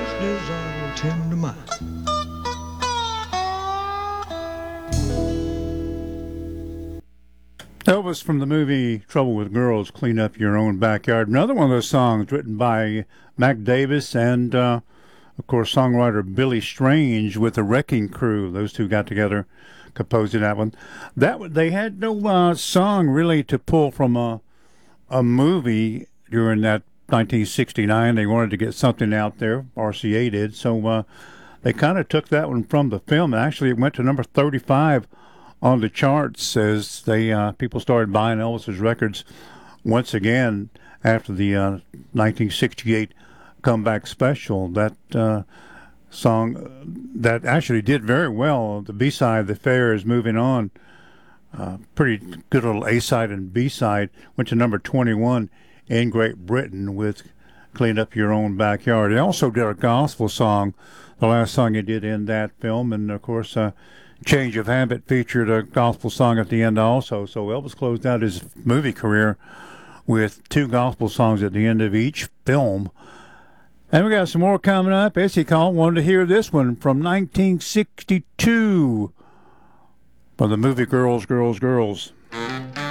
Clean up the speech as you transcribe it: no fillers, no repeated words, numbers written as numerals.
business I'll tend to mine. Elvis from the movie Trouble with Girls, Clean Up Your Own Backyard. Another one of those songs written by Mac Davis and, of course, songwriter Billy Strange with the Wrecking Crew. Those two got together, composing that one. They had no song really to pull from a movie during that 1969. They wanted to get something out there. RCA did. So they kind of took that one from the film. And actually, it went to number 35 on the charts as people started buying Elvis's records once again after the 1968 comeback special. That song that actually did very well. The B-side, The Fair Is Moving On, pretty good little A-side and B-side, went to number 21 in Great Britain with Clean Up Your Own Backyard. He also did a gospel song, the last song he did in that film, and of course Change of Habit featured a gospel song at the end also. So Elvis closed out his movie career with two gospel songs at the end of each film. And we got some more coming up. Essie Call wanted to hear this one from 1962 from the movie Girls, Girls, Girls.